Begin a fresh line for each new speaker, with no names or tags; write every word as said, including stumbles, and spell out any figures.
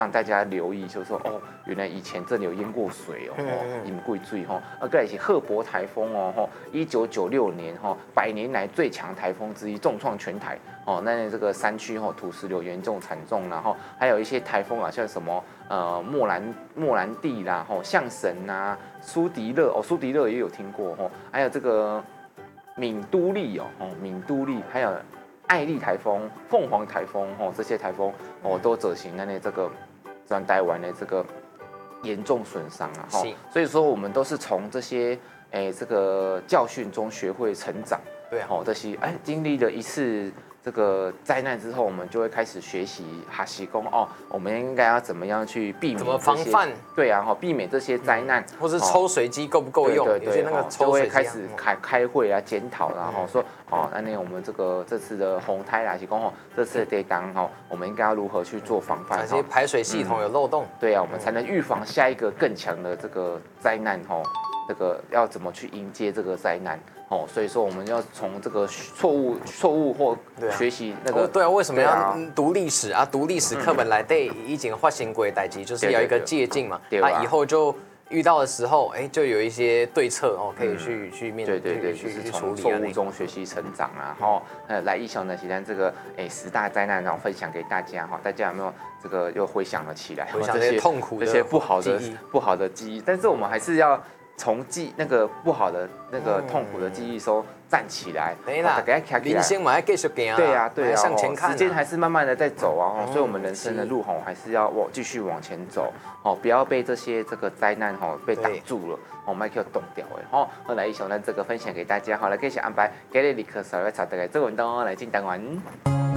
让大家留意，就是说哦，原来以前这里有淹过水哦，饮贵水吼，啊，再来是赫伯台风哦，吼，一九九六年吼，百年来最强台风之一，重创全台哦。那这个山区吼土石流严重惨重，然后还有一些台风啊，像什么呃莫兰莫兰蒂啦，吼象神呐，苏迪勒哦，苏迪勒也有听过吼，还有这个闽都利哦，哦闽都利，还有艾丽台风、凤凰台风哦，这些台风哦都造成那这个。让台湾的这个严重损伤啊，哈，所以说我们都是从这些诶这个教训中学会成长，
对啊，
哦，这些哎经历了一次这个灾难之后，我们就会开始学习哈西功哦，我们应该要怎么样去避免
怎么防范？
对啊，哈，避免这些灾难，
或是抽水机够不够用？
对对对，
那个
抽水机开始开开会啊，检讨，然后说哦，那那我们这个这次的洪灾啦，是讲哦，这次的地震哈，我们应该要如何去做防范？
哪些排水系统有漏洞？
对啊，我们才能预防下一个更强的这个灾难哈。这个要怎么去迎接这个灾难哦？所以说我们要从这个错误、错误或学习那个。
对啊，为什么要读历史啊？读历史课本来对以前发生过的代志，就是要一个借鉴嘛。那以后就遇到的时候，哎，就有一些对策哦，可以去去面对。
对对对，就是从错误中学习成长啊。然后呃，来一小呢，其实这个哎十大灾难，然后分享给大家哈，大家有没有这个又回想了起来？
回想这些痛苦、
这些不好的不好的记忆，但是我们还是要。从记那个不好的那个痛苦的记忆中站起来，
对啦，人生嘛要继续行啊，
对呀对呀，
向前看，
时间还是慢慢的在走啊，所以我们人生的路吼还是要往继续往前走，哦，不要被这些这个灾难吼被挡住了，哦，麦克冻掉哎，哦，后来一雄呢这个分享给大家，好来继续安排，给你立刻稍微查大概这个文章来进单元。